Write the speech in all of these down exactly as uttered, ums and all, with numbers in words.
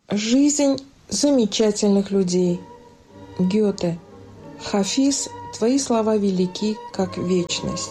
Жизнь замечательных людей. Гёте. Хафиз, твои слова велики, как вечность.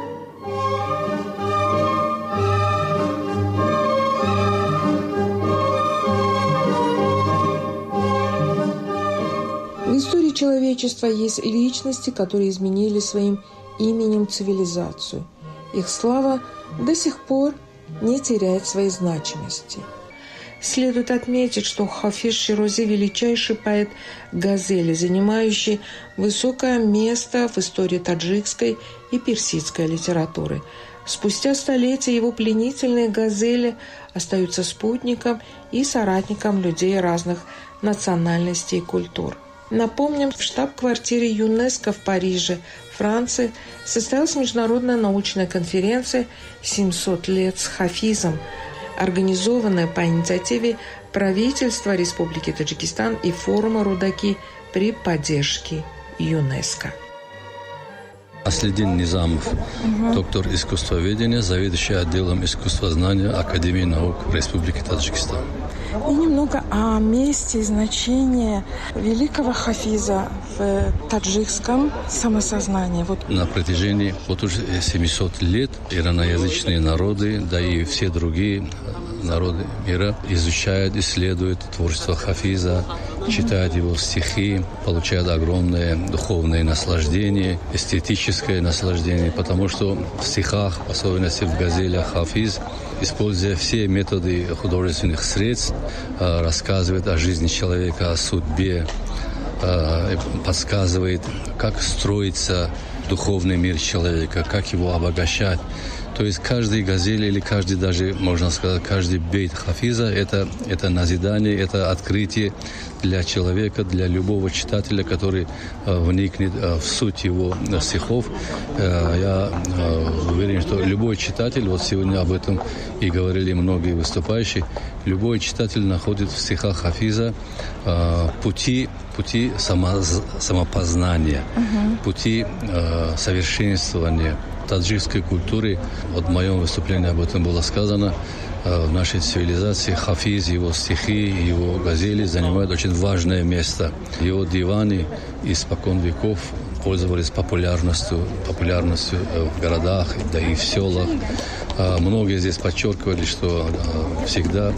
В истории человечества есть личности, которые изменили своим именем цивилизацию. Их слава до сих пор не теряет своей значимости. Следует отметить, что Хафиз Ширази – величайший поэт газели, занимающий высокое место в истории таджикской и персидской литературы. Спустя столетия его пленительные газели остаются спутником и соратником людей разных национальностей и культур. Напомним, в штаб-квартире ЮНЕСКО в Париже, Франции, состоялась международная научная конференция «семьсот лет с Хафизом», организованная по инициативе правительства Республики Таджикистан и форума Рудаки при поддержке ЮНЕСКО. Аслидин Низамов, угу. доктор искусствоведения, заведующий отделом искусствознания Академии наук Республики Таджикистан. И немного о месте и значении великого Хафиза в таджикском самосознании. Вот. На протяжении вот уже семьсот лет ираноязычные народы, да и все другие народы мира изучают, исследуют творчество Хафиза, читают его стихи, получают огромное духовное наслаждение, эстетическое наслаждение, потому что в стихах, в особенности в газелях, Хафиз, используя все методы художественных средств, рассказывает о жизни человека, о судьбе, подсказывает, как строится духовный мир человека, как его обогащать. То есть каждый газель или каждый даже, можно сказать, каждый бейт Хафиза это, – это назидание, это открытие для человека, для любого читателя, который э, вникнет э, в суть его э, стихов. Э, я э, уверен, что любой читатель, вот сегодня об этом и говорили многие выступающие, любой читатель находит в стихах Хафиза э, пути, пути само, самопознания, uh-huh. пути э, совершенствования таджикской культуры. Вот в моем выступлении об этом было сказано. В нашей цивилизации Хафиз, его стихи, его газели занимают очень важное место. Его диваны испокон веков пользовались популярностью, популярностью в городах, да и в селах. Многие здесь подчеркивали, что всегда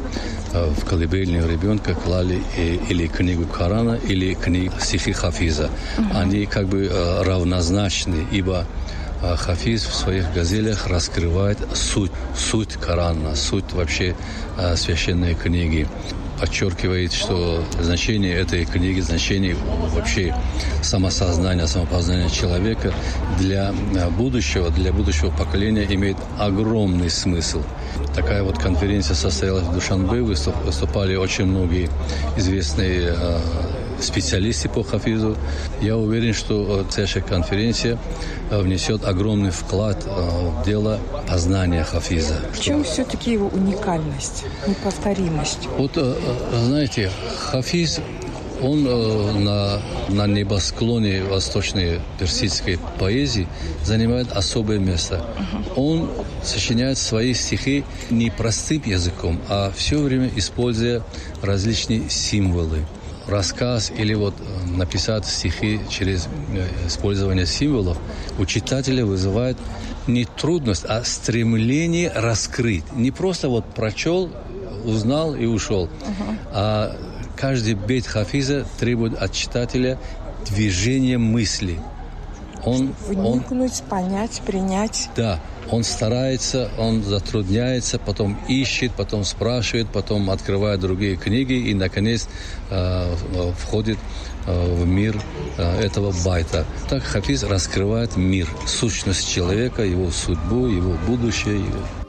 в колыбельную ребенка клали или книгу Корана, или книгу стихи Хафиза. Они как бы равнозначны, ибо Хафиз в своих газелях раскрывает суть, суть Корана, суть вообще э, священной книги. Подчеркивает, что значение этой книги, значение вообще самосознания, самопознания человека для будущего, для будущего поколения имеет огромный смысл. Такая вот конференция состоялась в Душанбе, выступали очень многие известные э, специалисты по Хафизу. Я уверен, что следующая конференция внесет огромный вклад в дело познания Хафиза. В чем что... все-таки его уникальность, неповторимость? Вот, знаете, Хафиз, он на, на небосклоне восточной персидской поэзии занимает особое место. Uh-huh. Он сочиняет свои стихи не простым языком, а все время используя различные символы. Рассказ или вот написать стихи через использование символов у читателя вызывает не трудность, а стремление раскрыть. Не просто вот прочел, узнал и ушел, uh-huh. а каждый бейт Хафиза требует от читателя движения мысли. Он, вникнуть, он, понять, принять. Да, он старается, он затрудняется, потом ищет, потом спрашивает, потом открывает другие книги и, наконец, э, входит э, в мир э, этого байта. Так Хафиз раскрывает мир, сущность человека, его судьбу, его будущее,